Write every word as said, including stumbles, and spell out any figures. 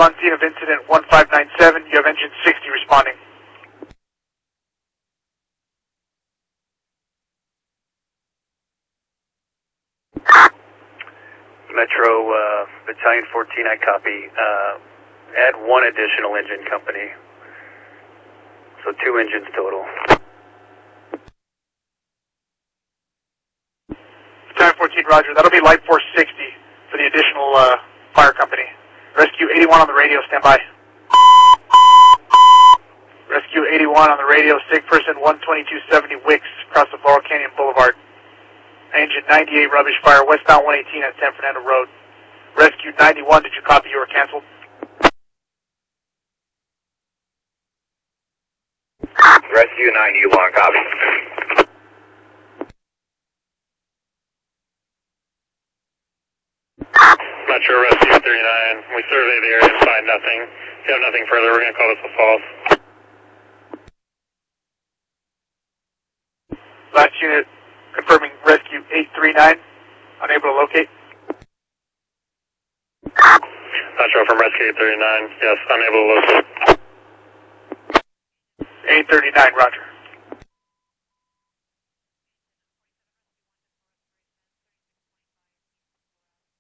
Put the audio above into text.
on scene of incident one five nine seven. You have engine sixty responding. Metro uh, Battalion fourteen, I copy. Uh, add one additional engine company. So two engines total. Battalion fourteen, roger. That'll be Light Force sixty for the additional uh, fire company. Rescue eighty-one on the radio, stand by. Rescue eighty-one on the radio, sick person one twenty-two seventy Wicks, across the Laurel Canyon Boulevard. Engine ninety-eight, rubbish fire, westbound one eighteen at San Fernando Road. Rescue ninety-one, did you copy you were canceled? Rescue ninety-one, copy. Metro Rescue thirty-nine, we surveyed the area and find nothing. If you have nothing further, we're going to call this a false. Last unit, confirming rescue eight three nine, unable to locate. Metro from rescue eight thirty-nine, yes, unable to locate. eight thirty-nine, roger.